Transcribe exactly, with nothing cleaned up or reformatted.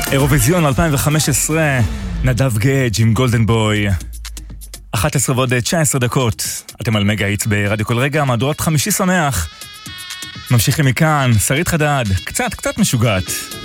אירוויזיון אלפיים וחמש עשרה, נדב גאג' עם גולדן בוי. אחת עשרה ועוד תשע עשרה דקות. אתם על מגה היטס ברדיו כל רגע, מהדורת חמישי שמח. ממשיכים מכאן, שרית חדד, קצת קצת משוגעת.